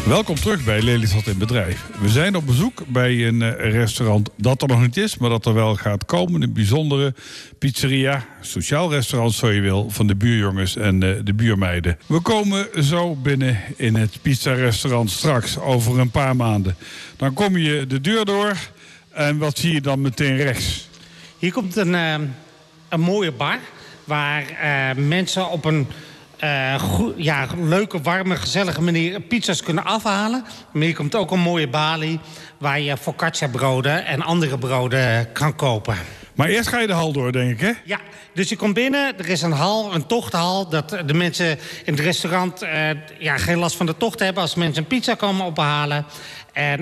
Welkom terug bij Lelystad in Bedrijf. We zijn op bezoek bij een restaurant dat er nog niet is, maar dat er wel gaat komen. Een bijzondere pizzeria, sociaal restaurant zo je wil, van de buurjongens en de buurmeiden. We komen zo binnen in het pizzarestaurant straks, over een paar maanden. Dan kom je de deur door en wat zie je dan meteen rechts? Hier komt een mooie bar waar mensen op een leuke, warme, gezellige manier pizza's kunnen afhalen. Maar hier komt ook een mooie balie waar je focaccia-broden en andere broden kan kopen. Maar eerst ga je de hal door, denk ik, hè? Ja, dus je komt binnen, er is een hal, een tochthal, dat de mensen in het restaurant geen last van de tocht hebben als mensen een pizza komen ophalen. En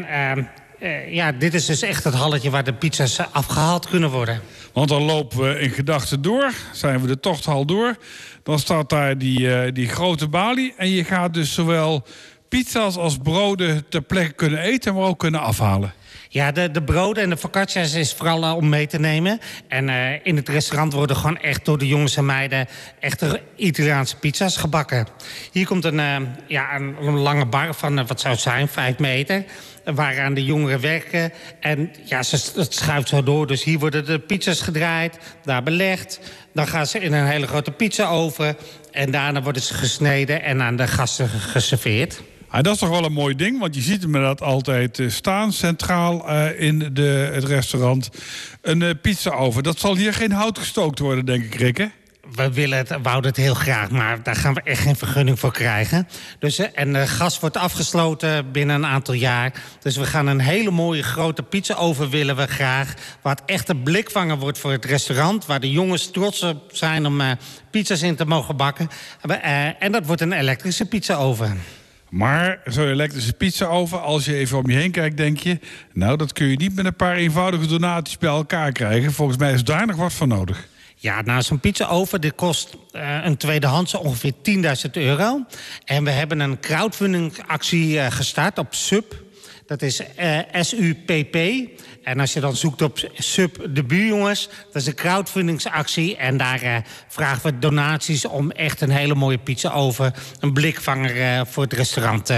dit is dus echt het halletje waar de pizza's afgehaald kunnen worden. Want dan lopen we in gedachten door, zijn we de tochthal door. Dan staat daar die grote balie. En je gaat dus zowel pizza's als broden ter plekke kunnen eten, maar ook kunnen afhalen. Ja, de broden en de focaccia's is vooral om mee te nemen. En in het restaurant worden gewoon echt door de jongens en meiden echte Italiaanse pizza's gebakken. Hier komt een lange bar van, wat zou het zijn, 5 meter. Waaraan de jongeren werken. En ja, het schuift zo door. Dus hier worden de pizza's gedraaid, daar belegd. Dan gaan ze in een hele grote pizzaoven. En daarna worden ze gesneden en aan de gasten geserveerd. Ah, dat is toch wel een mooi ding, want je ziet hem inderdaad altijd staan, centraal in het restaurant. Een pizzaoven. Dat zal hier geen hout gestookt worden, denk ik, Rick, hè? We wouden het heel graag, maar daar gaan we echt geen vergunning voor krijgen. Dus, en de gas wordt afgesloten binnen een aantal jaar. Dus we gaan een hele mooie grote pizzaoven willen we graag. Wat echt een blikvanger wordt voor het restaurant. Waar de jongens trots op zijn om pizza's in te mogen bakken. En dat wordt een elektrische pizzaoven. Maar zo'n elektrische pizzaoven, als je even om je heen kijkt, denk je... nou, dat kun je niet met een paar eenvoudige donaties bij elkaar krijgen. Volgens mij is daar nog wat voor nodig. Ja, nou, zo'n pizzaoven, dit kost een tweedehandse ongeveer €10.000. En we hebben een crowdfundingactie gestart op SUP. Dat is SUPP. En als je dan zoekt op SUP de buurjongens, dat is een crowdfundingsactie. En daar vragen we donaties om echt een hele mooie pizzaoven, een blikvanger voor het restaurant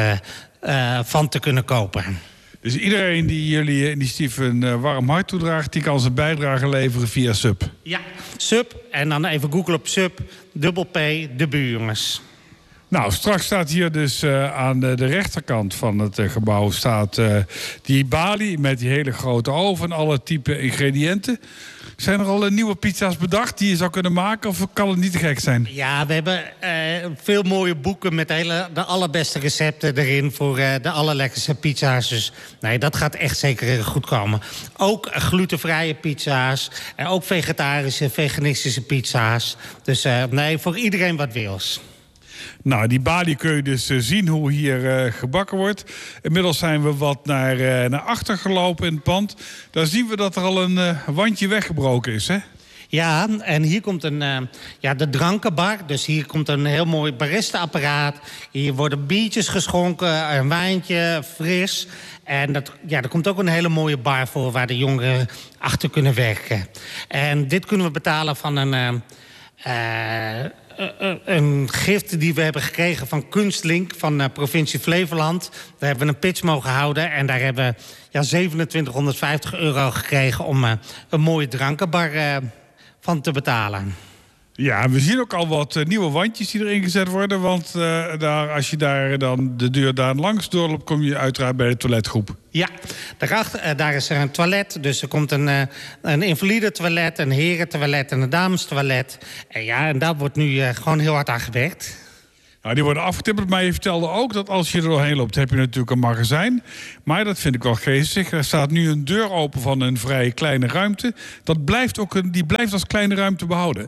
van te kunnen kopen. Dus iedereen die jullie initiatief een warm hart toedraagt, die kan zijn bijdrage leveren via SUP? Ja, SUP. En dan even googlen op SUP, P, de buurjongens. Nou, straks staat hier dus aan de rechterkant van het gebouw staat die balie met die hele grote oven, alle type ingrediënten. Zijn er al nieuwe pizza's bedacht die je zou kunnen maken of kan het niet te gek zijn? Ja, we hebben veel mooie boeken met de allerbeste recepten erin voor de allerlekkerste pizza's. Dus nee, dat gaat echt zeker goed komen. Ook glutenvrije pizza's, ook vegetarische, veganistische pizza's. Dus nee, voor iedereen wat wils. Nou, die balie kun je dus zien hoe hier gebakken wordt. Inmiddels zijn we wat naar achter gelopen in het pand. Daar zien we dat er al een wandje weggebroken is, hè? Ja, en hier komt de drankenbar. Dus hier komt een heel mooi barista-apparaat. Hier worden biertjes geschonken, een wijntje, fris. En er komt ook een hele mooie bar voor waar de jongeren achter kunnen werken. En dit kunnen we betalen van een gift die we hebben gekregen van Kunstlink van de provincie Flevoland. Daar hebben we een pitch mogen houden en daar hebben we €2750 gekregen om een mooie drankenbar van te betalen. Ja, we zien ook al wat nieuwe wandjes die erin gezet worden. Want als je daar dan de deur daar langs doorloopt, kom je uiteraard bij de toiletgroep. Ja, daarachter, daar is er een toilet. Dus er komt een invalide toilet, een herentoilet en een damestoilet. En daar wordt nu gewoon heel hard aan gewerkt. Nou, die worden afgetipperd, maar je vertelde ook dat als je er doorheen loopt, heb je natuurlijk een magazijn. Maar dat vind ik wel geestig. Er staat nu een deur open van een vrij kleine ruimte. Die blijft als kleine ruimte behouden.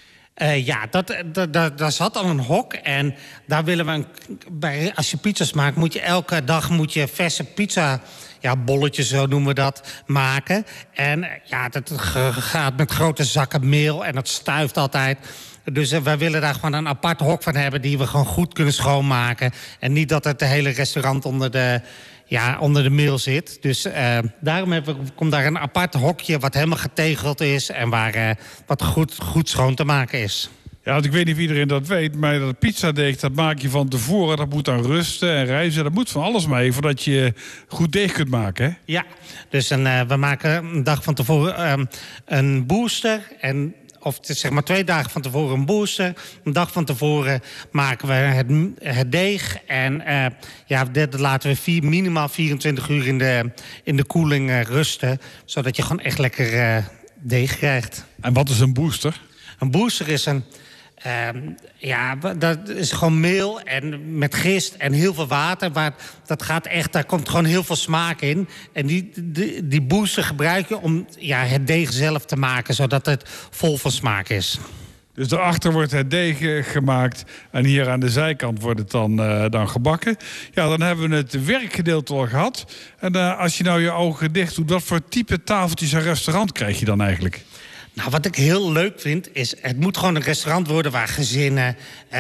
Daar zat al een hok en daar willen we... als je pizza's maakt, moet je elke dag verse pizza... ja, bolletjes, zo noemen we dat, maken. En dat gaat met grote zakken meel en dat stuift altijd. Dus wij willen daar gewoon een apart hok van hebben... die we gewoon goed kunnen schoonmaken. En niet dat het hele restaurant onder de meel zit. Dus daarom komt daar een apart hokje wat helemaal getegeld is... en waar wat goed schoon te maken is. Ja, want ik weet niet of iedereen dat weet, maar dat pizzadeeg, dat maak je van tevoren. Dat moet dan rusten en rijzen. Dat moet van alles mee, voordat je goed deeg kunt maken, hè? Ja, dus we maken een dag van tevoren een booster. Of het is zeg maar 2 dagen van tevoren een booster. Een dag van tevoren maken we het deeg. En dat laten we minimaal 24 uur in de koeling rusten. Zodat je gewoon echt lekker deeg krijgt. En wat is een booster? Een booster is dat is gewoon meel en met gist en heel veel water. Daar komt gewoon heel veel smaak in. En die booster gebruik je om het deeg zelf te maken, zodat het vol van smaak is. Dus daarachter wordt het deeg gemaakt en hier aan de zijkant wordt het dan gebakken. Ja, dan hebben we het werkgedeelte al gehad. En als je nou je ogen dicht doet, wat voor type tafeltjes en restaurant krijg je dan eigenlijk? Nou, wat ik heel leuk vind, is het moet gewoon een restaurant worden waar gezinnen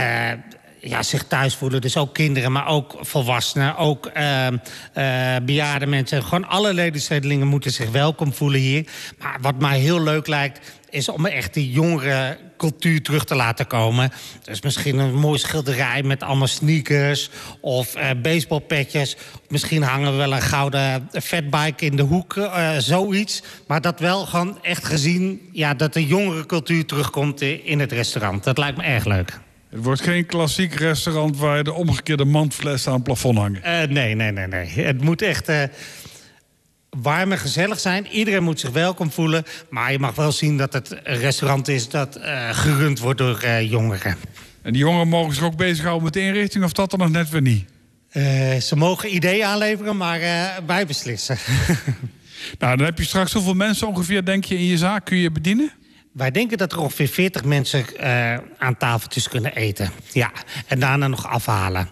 zich thuis voelen. Dus ook kinderen, maar ook volwassenen, ook bejaarde mensen. Gewoon alle ledenstedelingen moeten zich welkom voelen hier. Maar wat mij heel leuk lijkt, is om echt die jongere cultuur terug te laten komen. Dus misschien een mooi schilderij met allemaal sneakers of baseballpetjes. Misschien hangen we wel een gouden fatbike in de hoek, zoiets. Maar dat wel gewoon echt gezien dat de jongere cultuur terugkomt in het restaurant. Dat lijkt me erg leuk. Het wordt geen klassiek restaurant waar je de omgekeerde mandflessen aan het plafond hangen. Nee. Het moet echt warm en gezellig zijn. Iedereen moet zich welkom voelen. Maar je mag wel zien dat het een restaurant is dat gerund wordt door jongeren. En die jongeren mogen zich ook bezighouden met de inrichting, of dat dan nog net weer niet? Ze mogen ideeën aanleveren, maar wij beslissen. Nou, dan heb je straks hoeveel mensen ongeveer, denk je, in je zaak kun je bedienen? Wij denken dat er ongeveer 40 mensen aan tafeltjes kunnen eten. Ja, en daarna nog afhalen.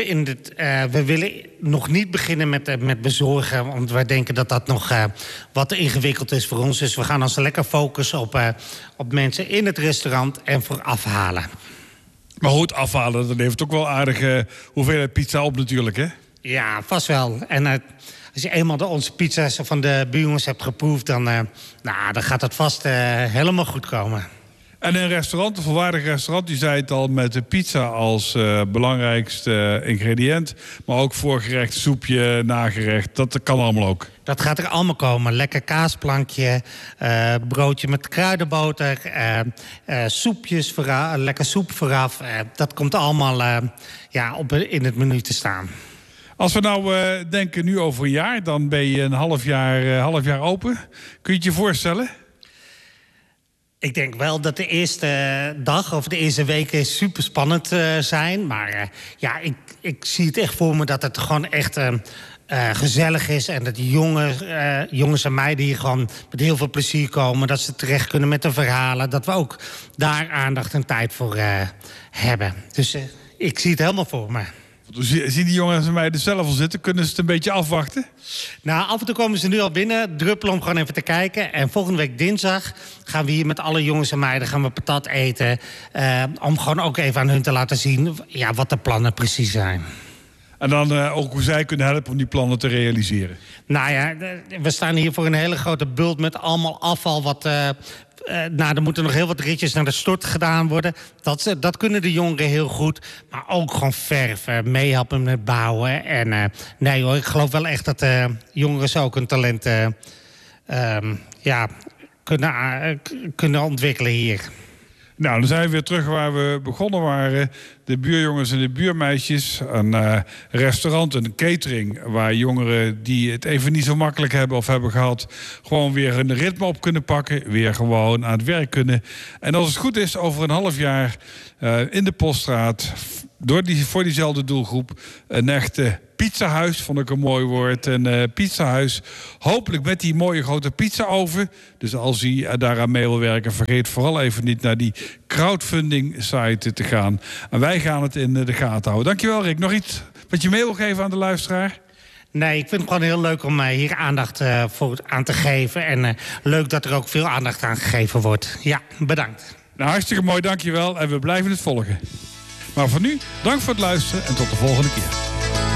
We willen nog niet beginnen met bezorgen, want wij denken dat dat nog wat te ingewikkeld is voor ons. Dus we gaan ons lekker focussen op mensen in het restaurant en voor afhalen. Maar goed, afhalen, dat levert ook wel aardige hoeveelheid pizza op natuurlijk, hè? Ja, vast wel. En als je eenmaal onze pizza's van de buurjongens hebt geproefd, dan gaat het vast helemaal goed komen. En een restaurant, een volwaardig restaurant, je zei het al, met de pizza als belangrijkste ingrediënt. Maar ook voorgerecht, soepje, nagerecht, dat kan allemaal ook. Dat gaat er allemaal komen. Lekker kaasplankje, broodje met kruidenboter, soepjes vooraf, lekker soep vooraf. Dat komt allemaal in het menu te staan. Als we nou denken nu over een jaar, dan ben je een half jaar open. Kun je het je voorstellen? Ik denk wel dat de eerste dag of de eerste weken super spannend zijn. Maar ik zie het echt voor me dat het gewoon echt gezellig is. En dat die jongens en meiden hier gewoon met heel veel plezier komen. Dat ze terecht kunnen met de verhalen. Dat we ook daar aandacht en tijd voor hebben. Dus ik zie het helemaal voor me. Zien die jongens en meiden zelf al zitten? Kunnen ze het een beetje afwachten? Nou, af en toe komen ze nu al binnen, druppelen om gewoon even te kijken. En volgende week dinsdag gaan we hier met alle jongens en meiden patat eten. Om gewoon ook even aan hun te laten zien wat de plannen precies zijn. En dan ook hoe zij kunnen helpen om die plannen te realiseren. Nou ja, we staan hier voor een hele grote bult met allemaal afval wat er moeten nog heel wat ritjes naar de stort gedaan worden. Dat kunnen de jongeren heel goed. Maar ook gewoon verven, meehelpen met bouwen. En nee hoor, ik geloof wel echt dat jongeren zo ook een talent kunnen ontwikkelen hier. Nou, dan zijn we weer terug waar we begonnen waren. De buurjongens en de buurmeisjes. Een restaurant, een catering. Waar jongeren die het even niet zo makkelijk hebben of hebben gehad, gewoon weer hun ritme op kunnen pakken. Weer gewoon aan het werk kunnen. En als het goed is, over een half jaar in de Poststraat, voor diezelfde doelgroep, een echte pizzahuis, vond ik een mooi woord. Een pizzahuis. Hopelijk met die mooie grote pizzaoven. Dus als u daaraan mee wil werken, vergeet vooral even niet naar die crowdfunding site te gaan. En wij gaan het in de gaten houden. Dankjewel, Rick. Nog iets wat je mee wil geven aan de luisteraar? Nee, ik vind het gewoon heel leuk om hier aandacht aan te geven. En leuk dat er ook veel aandacht aan gegeven wordt. Ja, bedankt. Nou, hartstikke mooi, dankjewel. En we blijven het volgen. Maar voor nu, dank voor het luisteren en tot de volgende keer.